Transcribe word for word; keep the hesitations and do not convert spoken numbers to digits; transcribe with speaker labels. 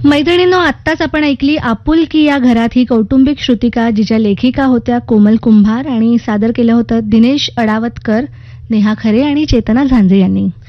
Speaker 1: मैत्रिणींनो, आत्ताच आपण ऐकली आपुलकी या घरात ही कौटुंबिक श्रुतिका, जिच्या लेखिका होत्या कोमल कुंभार आणि सादर केलं होतं दिनेश अडावतकर, नेहा खरे आणि चेतना झांजे यांनी.